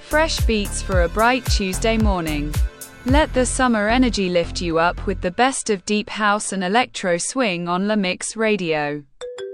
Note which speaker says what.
Speaker 1: Fresh beats for a bright Tuesday morning. Let the summer energy lift you up with the best of deep house and electro swing on La Mix Radio.